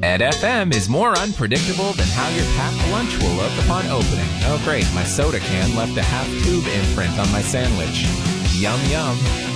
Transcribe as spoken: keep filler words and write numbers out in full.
Ed F M is more unpredictable than how your packed lunch will look upon opening. Oh great, my soda can left a half tube imprint on my sandwich. Yum yum.